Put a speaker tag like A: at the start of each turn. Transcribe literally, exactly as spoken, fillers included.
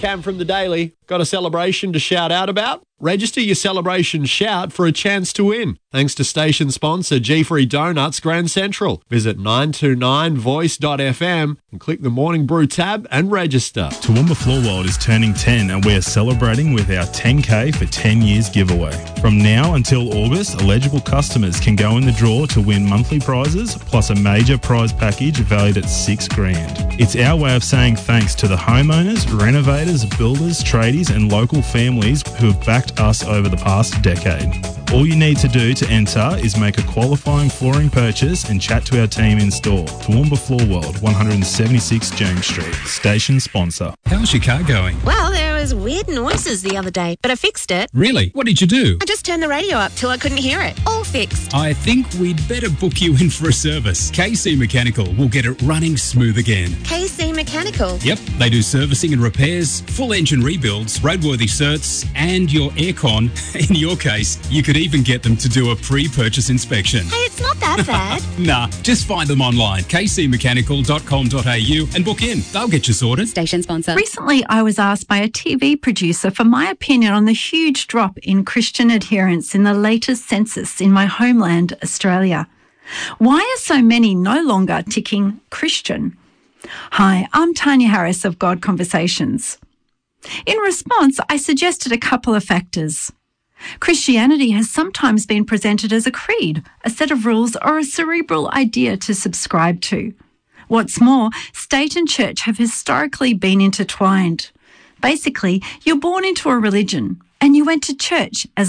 A: Cam from the Daily. Got a celebration to shout out about? Register your celebration shout for a chance to win. Thanks to station sponsor G-Free Donuts Grand Central. Visit nine two nine voice dot f m and click the Morning Brew tab and register.
B: Toowoomba Floor World is turning ten and we are celebrating with our ten K for ten years giveaway. From now until August, eligible customers can go in the draw to win monthly prizes plus a major prize package valued at six grand. It's our way of saying thanks to the homeowners, renovators, builders, tradies and local families who have backed us over the past decade. All you need to do to enter is make a qualifying flooring purchase and chat to our team in store. Toowoomba Floor World, one seventy-six James Street. Station sponsor.
C: How's your car going?
D: Well, there was weird noises the other day, but I fixed it.
C: Really? What did you do?
D: I just turned the radio up till I couldn't hear it. All fixed.
C: I think we'd better book you in for a service. K C Mechanical will get it running smooth again.
D: K C Mechanical?
C: Yep, they do servicing and repairs, full engine rebuilds, roadworthy certs, and your aircon. In your case, you could even get them to do a pre-purchase inspection.
D: Hey, it's not that bad.
C: Nah, just find them online, k c mechanical dot com dot a u, and book in. They'll get you sorted.
D: Station sponsor.
E: Recently, I was asked by a T V producer for my opinion on the huge drop in Christian adherence in the latest census in my homeland, Australia. Why are so many no longer ticking Christian? Hi, I'm Tanya Harris of God Conversations. In response, I suggested a couple of factors. Christianity has sometimes been presented as a creed, a set of rules, or a cerebral idea to subscribe to. What's more, state and church have historically been intertwined. Basically, you're born into a religion and you went to church as